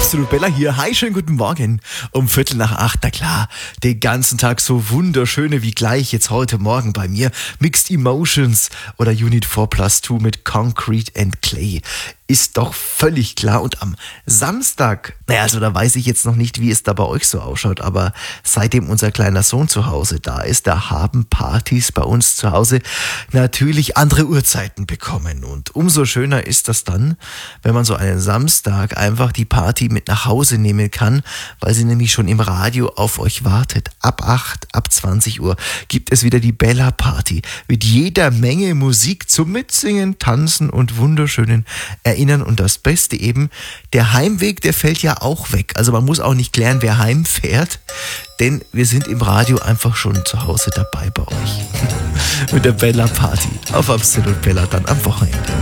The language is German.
Absolut Bella hier. Hi, schönen guten Morgen. Um 7:45, na klar, den ganzen Tag so wunderschöne wie gleich jetzt heute Morgen bei mir. Mixed Emotions oder Unit 4+2 mit Concrete and Clay. Ist doch völlig klar. Und am Samstag, also da weiß ich jetzt noch nicht, wie es da bei euch so ausschaut, aber seitdem unser kleiner Sohn zu Hause da ist, da haben Partys bei uns zu Hause natürlich andere Uhrzeiten bekommen. Und umso schöner ist das dann, wenn man so einen Samstag einfach die Party mit nach Hause nehmen kann, weil sie nämlich schon im Radio auf euch wartet. Ab 8, ab 20 Uhr gibt es wieder die Bella Party mit jeder Menge Musik zum Mitsingen, Tanzen und wunderschönen Erinnern. Und das Beste eben, der Heimweg, der fällt ja auch weg. Also man muss auch nicht klären, wer heimfährt, denn wir sind im Radio einfach schon zu Hause dabei bei euch. Mit der Bella Party auf Absolut Bella dann am Wochenende.